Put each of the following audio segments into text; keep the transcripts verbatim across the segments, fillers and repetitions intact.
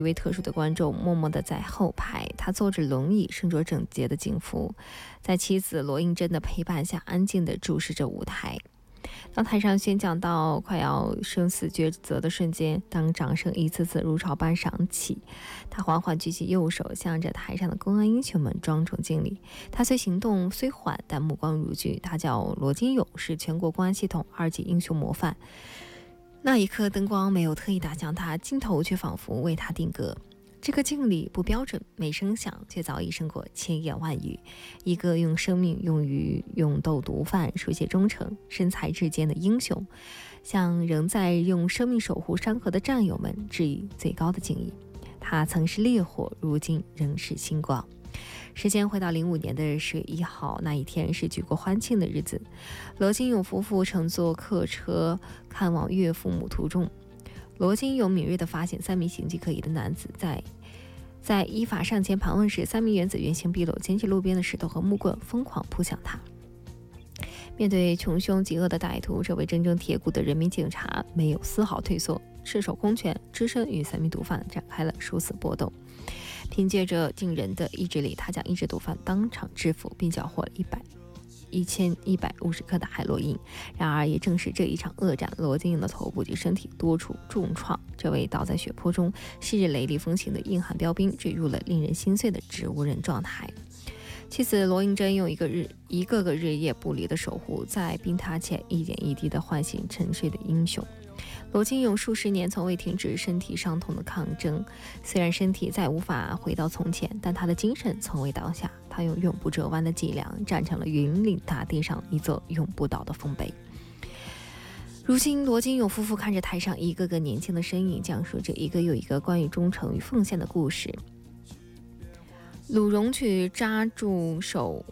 一位特殊的观众默默地在后排，他坐着轮椅，身着整洁的警服，在妻子罗应真的陪伴下安静地注视着舞台。当台上宣讲到快要生死抉择的瞬间，当掌声一次次如潮般响起，他缓缓举起右手，向着台上的公安英雄们庄重敬礼。他虽行动虽缓，但目光如炬。他叫罗金勇，是全国公安系统二级英雄模范。那一刻，灯光没有特意打向他，镜头却仿佛为他定格。这个敬礼不标准，没声响，却早已胜过千言万语。一个用生命用于勇斗毒贩，书写忠诚身材至坚的英雄，向仍在用生命守护山河的战友们致以最高的敬意。他曾是烈火，如今仍是星光。时间回到零五年的十月一号，那一天是举国欢庆的日子。罗金勇夫妇乘坐客车看望岳父母途中，罗金勇敏锐地发现三名形迹可疑的男子在在依法上前盘问时，三名原子原形毕露，捡起路边的石头和木棍，疯狂扑向他。面对穷凶极恶的歹徒，这位真正铁骨的人民警察没有丝毫退缩，赤手空拳，只身与三名毒贩展开了殊死搏斗。凭借着惊人的意志力，他将一只毒贩当场制服，并缴获了一百一千一百五十克的海洛因。然而，也正是这一场恶战，罗金勇的头部及身体多处重创。这位倒在血泊中、昔日雷厉风行的硬汉标兵，坠入了令人心碎的植物人状态。妻子罗应真用一个日一个个日夜不离的守护，在病榻前一点一滴地唤醒沉睡的英雄。罗金勇数十年从未停止身体伤痛的抗争，虽然身体再无法回到从前，但他的精神从未倒下。他用永不折弯的脊梁站成了云岭大地上一座永不倒的丰碑。如今，罗金勇夫妇看着台上一个个年轻的身影，讲述着一个又一个关于忠诚与奉献的故事。鲁荣去扎住手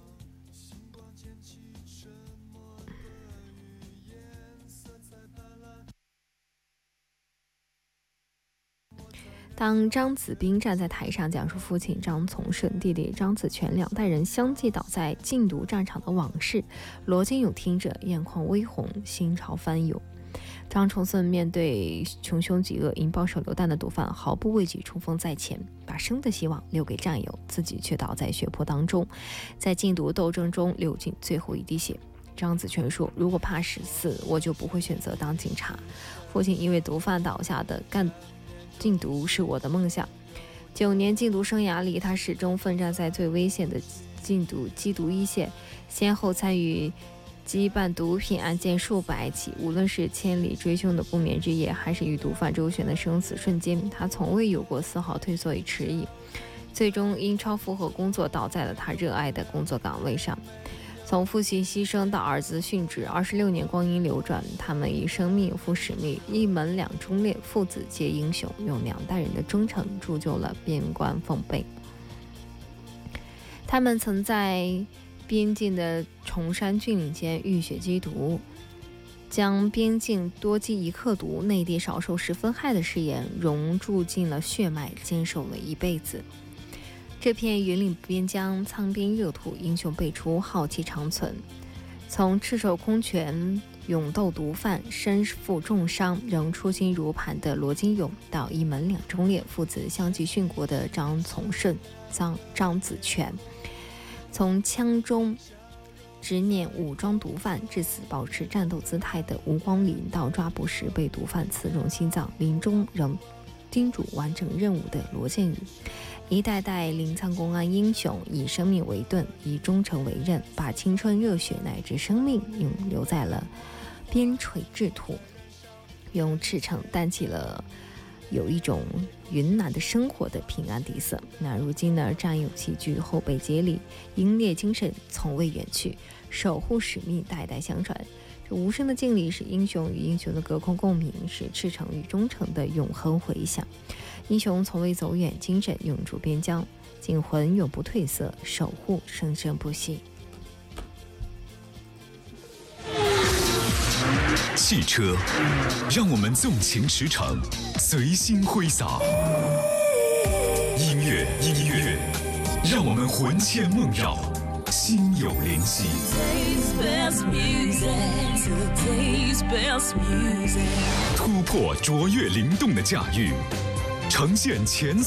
当张子斌站在台上讲述父亲张从顺、弟弟张子全两代人相继倒在禁毒战场的往事，罗金勇听着眼眶微红，心潮翻涌。张从顺面对穷凶极恶、引爆手榴弹的毒贩，毫不畏惧，冲锋在前，把生的希望留给战友，自己却倒在血泊当中，在禁毒斗争中流尽最后一滴血。张子全说：“如果怕死，我就不会选择当警察。父亲因为毒贩倒下的干。”禁毒是我的梦想。九年禁毒生涯里，他始终奋战在最危险的禁毒缉毒一线，先后参与羁绊毒品案件数百起。无论是千里追凶的不眠之夜，还是与毒贩周旋的生死瞬间，他从未有过丝毫退缩与迟疑。最终因超负荷工作倒在了他热爱的工作岗位上。从父亲牺牲到儿子殉职，二十六年光阴流转，他们以生命赴使命，一门两忠烈，父子皆英雄，用两代人的忠诚铸就了边关丰碑。他们曾在边境的崇山峻岭间浴血缉毒，将边境多击一克毒，内地少受十分害的誓言融铸进了血脉，坚守了一辈子。这片云岭边疆，苍边热土，英雄辈出，浩气长存。从赤手空拳勇斗毒贩，身负重伤仍初心如磐的罗金勇，到一门两忠烈，父子相继殉国的张从顺、张张子全，从枪中执念武装毒贩，至死保持战斗姿态的吴光林，到抓捕时被毒贩刺中心脏，临终仍叮嘱完成任务的罗建宇。一代代临沧公安英雄，以生命为盾，以忠诚为刃，把青春热血乃至生命永留在了边陲之土，用赤诚担起了有一种云南的生活的平安底色。那如今呢，战友齐聚，后辈接力，英烈精神从未远去，守护使命代代相传。这无声的敬礼是英雄与英雄的隔空共鸣，是赤诚与忠诚的永恒回响。英雄从未走远，精神永驻边疆，警魂永不褪色，守护生生不息。 汽车让我们纵情驰骋，随心挥洒；音乐音乐让我们魂牵梦绕，心有灵犀。突破卓越灵动的驾驭，呈现前